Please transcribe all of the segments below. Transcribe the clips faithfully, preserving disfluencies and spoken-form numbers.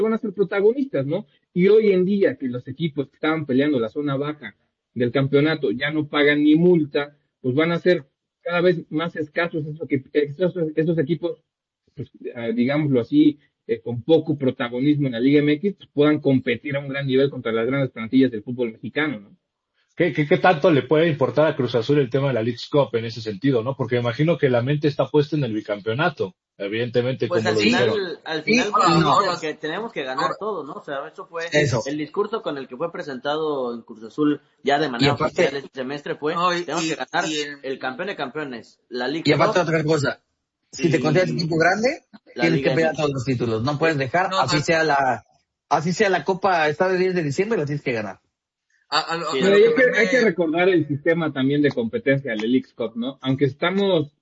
van a ser protagonistas, ¿no? Y hoy en día que los equipos que estaban peleando la zona baja del campeonato ya no pagan ni multa, pues van a ser cada vez más escasos esos, esos, esos equipos, pues, eh, digámoslo así, eh, con poco protagonismo en la Liga M X, pues, puedan competir a un gran nivel contra las grandes plantillas del fútbol mexicano, ¿no? ¿Qué, qué, ¿Qué tanto le puede importar a Cruz Azul el tema de la Leagues Cup en ese sentido, no? Porque imagino que la mente está puesta en el bicampeonato, evidentemente, Pues como al lo final, dijeron. al Y final ahora, como ahora, dicen que tenemos que ganar ahora, todo, ¿no? O sea, eso fue eso. el discurso con el que fue presentado en Cruz Azul ya de Y manera aparte, oficial este semestre fue, no, y, tenemos y, que ganar y en- el campeón de campeones, la League y aparte Cup otra cosa, si te consideras y equipo grande, la tienes que Liga pelear M X. todos los títulos. No puedes Sí. dejar, No, así a, sea la, así sea la Copa, está de diez de diciembre, la tienes que ganar. a, a lo, Sí, a Pero lo hay que que, hay que me... recordar el sistema también de competencia del Leagues Cup, ¿no? Aunque estamos,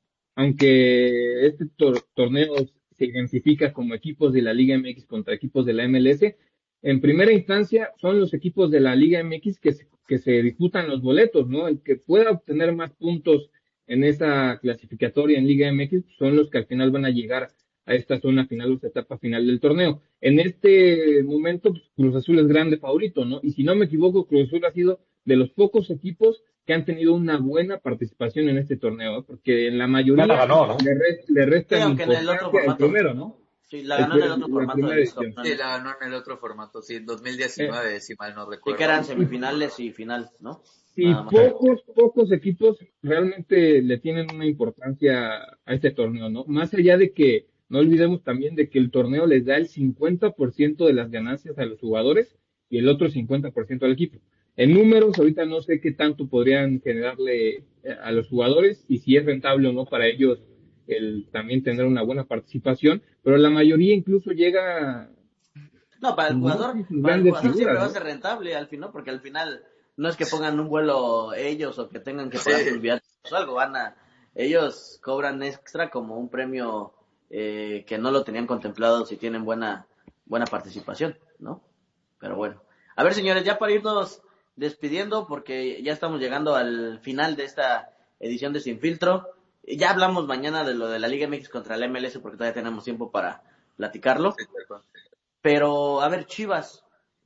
aunque este tor- torneo se identifica como equipos de la Liga M X contra equipos de la M L S, en primera instancia son los equipos de la Liga M X que se, que se disputan los boletos, ¿no? El que pueda obtener más puntos en esa clasificatoria en Liga M X son los que al final van a llegar a esta zona final o esta etapa final del torneo. En este momento, pues, Cruz Azul es grande favorito, ¿no? Y si no me equivoco, Cruz Azul ha sido de los pocos equipos que han tenido una buena participación en este torneo, ¿eh? Porque en la Ya la mayoría ganó, ¿no? le, rest, le Sí, restan aunque en el otro importancia el formato. primero, ¿no? Sí, la El, ganó en el otro la formato de primera League Cup, edición. ¿no? Sí, la ganó en el otro formato, sí, en dos mil diecinueve, Eh, si mal no Sí, recuerdo. que eran semifinales y final, ¿no? y Nada más. pocos, pocos equipos realmente le tienen una importancia a este torneo, ¿no? Más allá de que, no olvidemos también de que el torneo les da el cincuenta por ciento de las ganancias a los jugadores y el otro cincuenta por ciento al equipo. En números, ahorita no sé qué tanto podrían generarle eh, a los jugadores y si es rentable o no para ellos el también tener una buena participación, pero la mayoría incluso llega No, para el sus más jugador, y sus para el grandes jugador siempre figuras, va a ¿no? ser rentable al final, porque al final no es que pongan un vuelo ellos o que tengan que pagar Sí. sus viajes o algo, van a, ellos cobran extra como un premio eh, que no lo tenían contemplado si tienen buena, buena participación, ¿no? Pero bueno. A ver, señores, ya para irnos despidiendo, porque ya estamos llegando al final de esta edición de Sin Filtro. Ya hablamos mañana de lo de la Liga M X contra la M L S, porque todavía tenemos tiempo para platicarlo. Sí, tal cual. Pero, a ver, Chivas,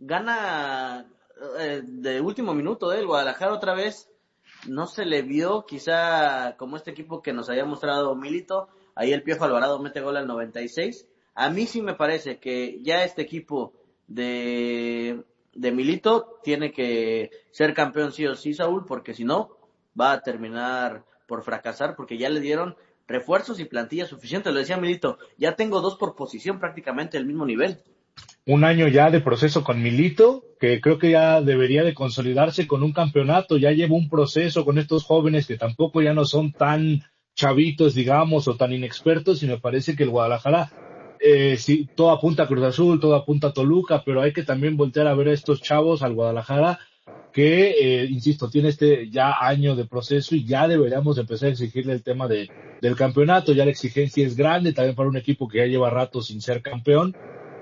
gana eh, de último minuto, ¿eh? El Guadalajara otra vez no se le vio, quizá como este equipo que nos había mostrado Milito, ahí el Piojo Alvarado mete gol al noventa y seis. A mí sí me parece que ya este equipo de, de Milito tiene que ser campeón sí o sí, Saúl, porque si no, va a terminar por fracasar, porque ya le dieron refuerzos y plantilla suficiente. Lo decía Milito, ya tengo dos por posición prácticamente del mismo nivel. Un año ya de proceso con Milito, que creo que ya debería de consolidarse con un campeonato, ya lleva un proceso con estos jóvenes que tampoco ya no son tan chavitos, digamos, o tan inexpertos, y me parece que el Guadalajara, eh, sí, todo apunta a Cruz Azul, todo apunta a Toluca, pero hay que también voltear a ver a estos chavos, al Guadalajara, que, eh, insisto, tiene este ya año de proceso y ya deberíamos empezar a exigirle el tema de, del campeonato, ya la exigencia es grande, también para un equipo que ya lleva rato sin ser campeón.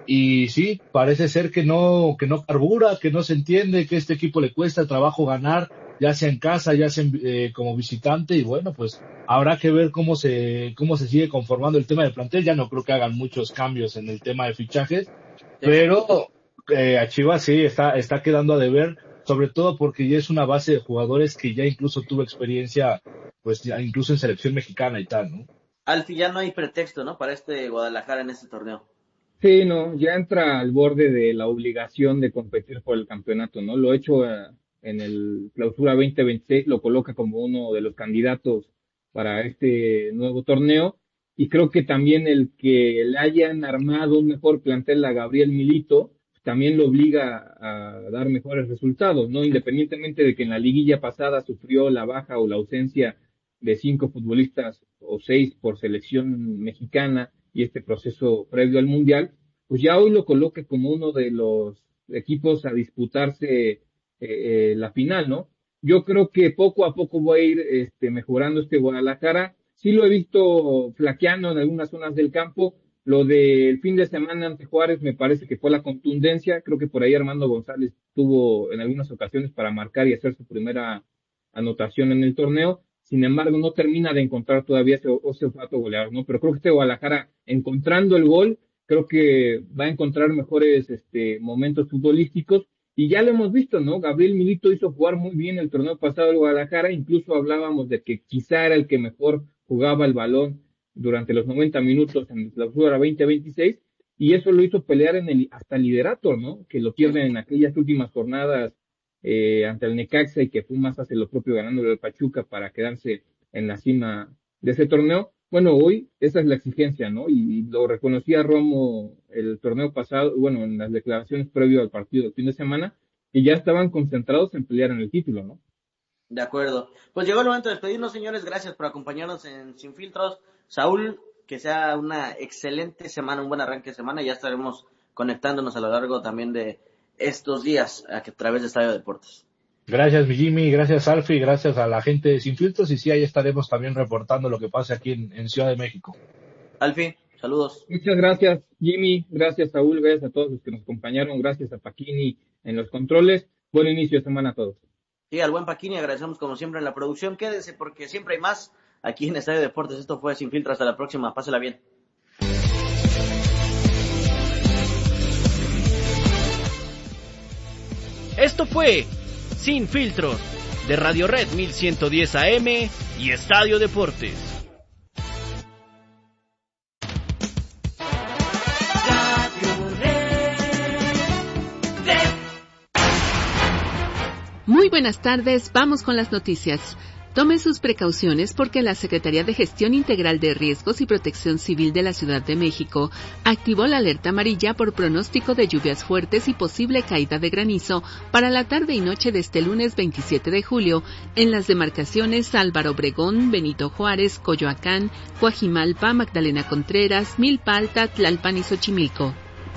Y sí, parece ser que no, que no carbura, que no se entiende, que a este equipo le cuesta trabajo ganar, ya sea en casa, ya sea en, eh, como visitante, y bueno, pues habrá que ver cómo se, cómo se sigue conformando el tema del plantel. Ya no creo que hagan muchos cambios en el tema de fichajes, Sí. pero eh, a Chivas sí está, está quedando a deber, sobre todo porque ya es una base de jugadores que ya incluso tuvo experiencia, pues ya incluso en selección mexicana y tal, ¿no? Alfi, ya no hay pretexto, ¿no? Para este Guadalajara en este torneo. Sí, no, ya entra al borde de la obligación de competir por el campeonato, ¿no? Lo hecho eh, en el Clausura veinte veintiséis, lo coloca como uno de los candidatos para este nuevo torneo, y creo que también el que le hayan armado un mejor plantel a Gabriel Milito también lo obliga a dar mejores resultados, ¿no? Independientemente de que en la liguilla pasada sufrió la baja o la ausencia de cinco futbolistas o seis por selección mexicana y este proceso previo al Mundial, pues ya hoy lo coloque como uno de los equipos a disputarse eh, eh, la final, ¿no? Yo creo que poco a poco va a ir este, mejorando este Guadalajara. Sí lo he visto flaqueando en algunas zonas del campo. Lo del fin de semana ante Juárez me parece que fue la contundencia. Creo que por ahí Armando González tuvo en algunas ocasiones para marcar y hacer su primera anotación en el torneo. Sin embargo, no termina de encontrar todavía ese, ese olfato goleador, ¿no? Pero creo que este Guadalajara, encontrando el gol, creo que va a encontrar mejores este, momentos futbolísticos, y ya lo hemos visto, ¿no? Gabriel Milito hizo jugar muy bien el torneo pasado del Guadalajara, incluso hablábamos de que quizá era el que mejor jugaba el balón durante los noventa minutos en el Clausura veinte veintiséis, y eso lo hizo pelear en el hasta el liderato, ¿no? Que lo pierden en aquellas últimas jornadas eh, ante el Necaxa, y que Pumas hace lo propio ganándole al Pachuca para quedarse en la cima de ese torneo. Bueno, hoy esa es la exigencia, ¿no? Y lo reconocía Romo el torneo pasado, bueno, en las declaraciones previo al partido del fin de semana, que ya estaban concentrados en pelear en el título, ¿no? De acuerdo. Pues llegó el momento de despedirnos, señores. Gracias por acompañarnos en Sin Filtros. Saúl, que sea una excelente semana, un buen arranque de semana. Ya estaremos conectándonos a lo largo también de estos días a través de Estadio Deportes. Gracias, mi Jimmy, gracias, Alfie, gracias a la gente de Sin Filtros, y sí, ahí estaremos también reportando lo que pasa aquí en, en Ciudad de México. Alfie, saludos. Muchas gracias, Jimmy, gracias, Saúl, gracias a todos los que nos acompañaron, gracias a Paquini en los controles. Buen inicio de semana a todos. Sí, al buen Paquini agradecemos como siempre en la producción. Quédese porque siempre hay más aquí en Estadio Deportes. Esto fue Sin Filtro, hasta la próxima, pásela bien. Esto fue Sin Filtros, de Radio Red mil ciento diez A M y Estadio Deportes. Muy buenas tardes, vamos con las noticias. Tome sus precauciones porque la Secretaría de Gestión Integral de Riesgos y Protección Civil de la Ciudad de México activó la alerta amarilla por pronóstico de lluvias fuertes y posible caída de granizo para la tarde y noche de este lunes veintisiete de julio en las demarcaciones Álvaro Obregón, Benito Juárez, Coyoacán, Coajimalpa, Magdalena Contreras, Milpa Alta, Tlalpan y Xochimilco.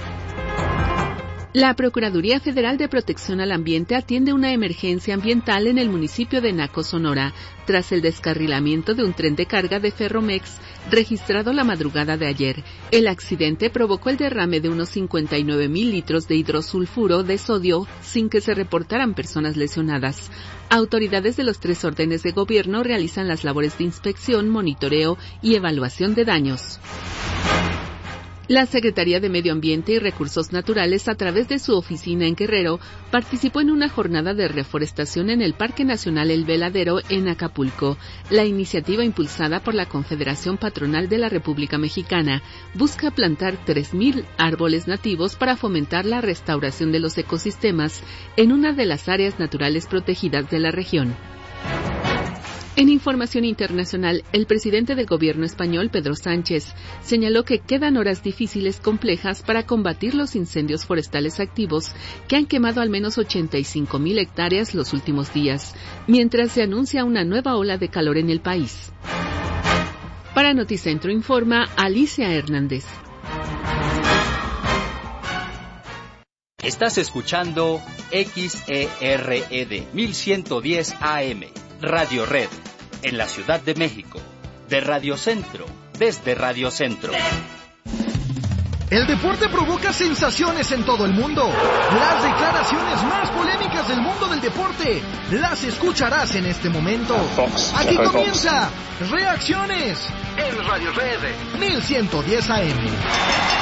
La Procuraduría Federal de Protección al Ambiente atiende una emergencia ambiental en el municipio de Naco, Sonora, tras el descarrilamiento de un tren de carga de Ferromex registrado la madrugada de ayer. El accidente provocó el derrame de unos cincuenta y nueve mil litros de hidrosulfuro de sodio sin que se reportaran personas lesionadas. Autoridades de los tres órdenes de gobierno realizan las labores de inspección, monitoreo y evaluación de daños. La Secretaría de Medio Ambiente y Recursos Naturales, a través de su oficina en Guerrero, participó en una jornada de reforestación en el Parque Nacional El Veladero en Acapulco. La iniciativa, impulsada por la Confederación Patronal de la República Mexicana, busca plantar tres mil árboles nativos para fomentar la restauración de los ecosistemas en una de las áreas naturales protegidas de la región. En información internacional, el presidente del gobierno español, Pedro Sánchez, señaló que quedan horas difíciles complejas para combatir los incendios forestales activos que han quemado al menos ochenta y cinco mil hectáreas los últimos días, mientras se anuncia una nueva ola de calor en el país. Para Noticentro informa Alicia Hernández. Estás escuchando X E R E D mil ciento diez A M. Radio Red, en la Ciudad de México, de Radio Centro, desde Radio Centro. El deporte provoca sensaciones en todo el mundo. Las declaraciones más polémicas del mundo del deporte las escucharás en este momento. Aquí comienza Reacciones en Radio Red mil ciento diez A M.